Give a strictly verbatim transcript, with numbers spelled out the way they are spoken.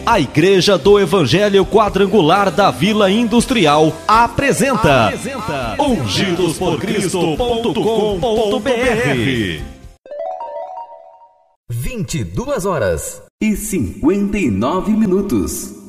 A Igreja do Evangelho Quadrangular da Vila Industrial apresenta, apresenta ungidos por cristo ponto com ponto b r. vinte e duas horas e cinquenta e nove minutos.